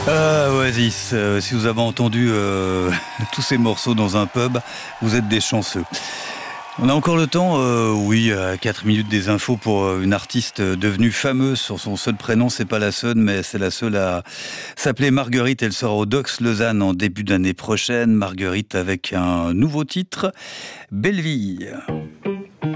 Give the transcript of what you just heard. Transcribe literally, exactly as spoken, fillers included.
Ah, Oasis, euh, si vous avez entendu euh, tous ces morceaux dans un pub, vous êtes des chanceux. On a encore le temps, euh, oui, à quatre minutes des infos pour euh, une artiste devenue fameuse sur son seul prénom, c'est pas la seule, mais c'est la seule à s'appeler Marguerite. Elle sera au Dox Lausanne en début d'année prochaine. Marguerite avec un nouveau titre, Belleville.